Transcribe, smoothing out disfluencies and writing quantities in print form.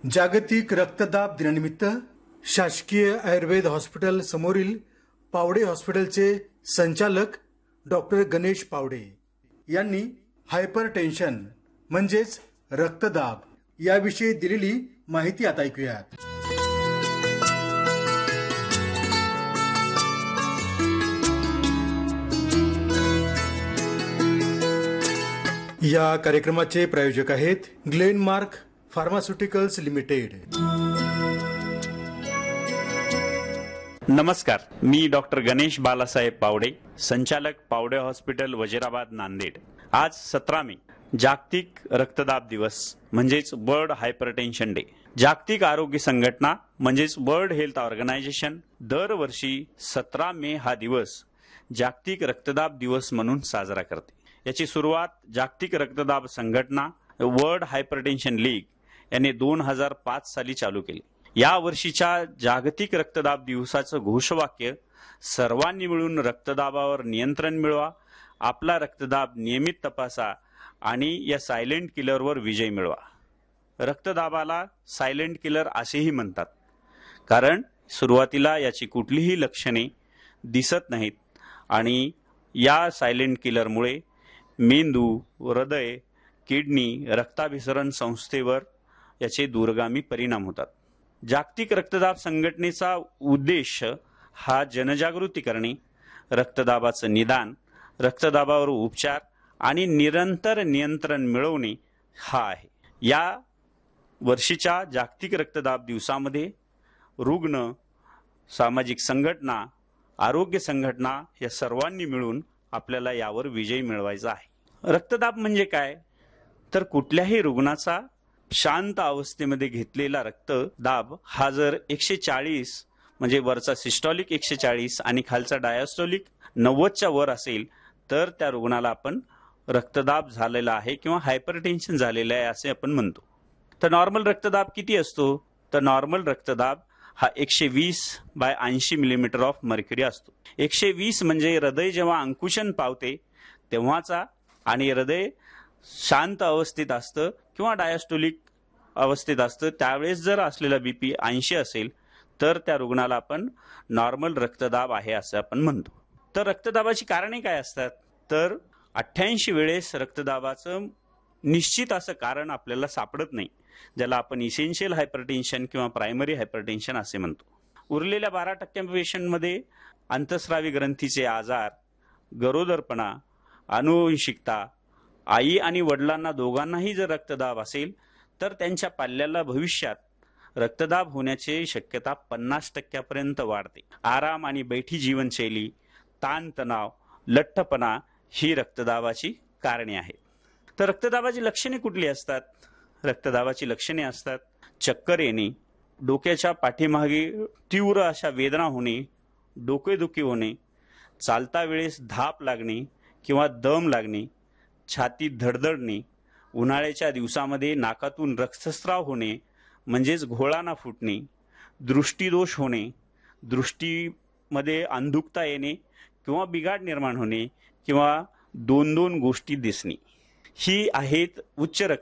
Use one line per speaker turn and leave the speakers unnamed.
जागतिक रक्तदाब दिनानिमित्त शासकीय आयुर्वेद हॉस्पिटल समोरील पावडे हॉस्पिटलचे संचालक डॉक्टर गणेश पावडे यांनी हायपरटेन्शन म्हणजेच रक्तदाब याविषयी दिलेली माहिती आता ऐकूयात. या कार्यक्रमाचे प्रायोजक आहेत ग्लेनमार्क फार्मास्युटिकल्स लिमिटेड.
नमस्कार, मी डॉक्टर गणेश बालासाहेब पावडे, संचालक पावडे हॉस्पिटल वजीराबाद नांदेड. आज 17 मे जागतिक रक्तदाब दिवस म्हणजेच वर्ल्ड हायपरटेन्शन डे. जागतिक आरोग्य संघटना म्हणजेच वर्ल्ड हेल्थ ऑर्गनायझेशन दरवर्षी 17 मे हा दिवस जागतिक रक्तदाब दिवस म्हणून साजरा करते. याची सुरुवात जागतिक रक्तदाब संघटना वर्ल्ड हायपरटेन्शन लीग यांनी 2005 साली चालू केली. या वर्षीच्या जागतिक रक्तदाब दिवसाचं घोषवाक्य सर्वांनी मिळून रक्तदाबावर नियंत्रण मिळवा, आपला रक्तदाब नियमित तपासा आणि या सायलेंट किलरवर विजय मिळवा. रक्तदाबाला सायलेंट किलर असेही म्हणतात कारण सुरुवातीला याची कुठलीही लक्षणे दिसत नाहीत आणि या सायलेंट किलरमुळे मेंदू, हृदय, किडनी, रक्ताभिसरण संस्थेवर याचे दूरगामी परिणाम होतात. जागतिक रक्तदाब संघटनेचा उद्देश हा जनजागृती करणे, रक्तदाबाचं निदान, रक्तदाबावर उपचार आणि निरंतर नियंत्रण मिळवणे हा आहे. या वर्षीच्या जागतिक रक्तदाब दिवसामध्ये रुग्ण, सामाजिक संघटना, आरोग्य संघटना या सर्वांनी मिळून आपल्याला यावर विजय मिळवायचा आहे. रक्तदाब म्हणजे काय तर कुठल्याही रुग्णाचा शांत अवस्थेमध्ये घेतलेला रक्तदाब हा जर 140 म्हणजे वरचा सिस्टॉलिक 140 आणि खालचा डायस्टॉलिक 90च्या वर असेल तर त्या रुग्णाला आपण रक्तदाब झालेला आहे किंवा हायपरटेन्शन झालेलं आहे असे आपण म्हणतो. तर नॉर्मल रक्तदाब किती असतो तर नॉर्मल रक्तदाब हा 120/80 मिलीमीटर ऑफ मर्क्युरी असतो. 120 म्हणजे हृदय जेव्हा अंकुशन पावते तेव्हाचा आणि हृदय शांत अवस्थेत असतं किंवा डायस्टोलिक अवस्थेत असतं त्यावेळेस जर असलेला बीपी 80 असेल तर त्या रुग्णाला आपण नॉर्मल रक्तदाब आहे असं आपण म्हणतो. तर रक्तदाबाची कारणे काय असतात तर 88 वेळेस रक्तदाबाचं निश्चित असं कारण आपल्याला सापडत नाही, ज्याला आपण इसेन्शियल हायपरटेन्शन किंवा प्रायमरी हायपरटेन्शन असे म्हणतो. उरलेल्या 12% पेशंटमध्ये अंतस्रावी ग्रंथीचे आजार, गरोदरपणा, अनुवंशिकता, आई आणि वडिलांना दोघांनाही जर रक्तदाब असेल तर त्यांच्या पाल्याला भविष्यात रक्तदाब होण्याची शक्यता 50% वाढते. आराम आणि बैठी जीवनशैली, ताणतणाव, लठ्ठपणा ही रक्तदाबाची कारणे आहेत. तर रक्तदाबाची लक्षणे कुठली असतात? रक्तदाबाची लक्षणे असतात चक्कर येणे, डोक्याच्या पाठीमागे तीव्र अशा वेदना होणे, डोकेदुखी होणे, चालता वेळेस धाप लागणे किंवा दम लागणे, छातीत धडधडणे, उन्हाळ्याच्या दिवसामध्ये नाकातून रक्तस्राव होणे म्हणजेच घोळाना फुटणे, दृष्टीदोष होणे, दृष्टीमध्ये अंधुकता येणे किंवा बिघाड निर्माण होणे किंवा दोन गोष्टी दिसणे ही आहेत उच्च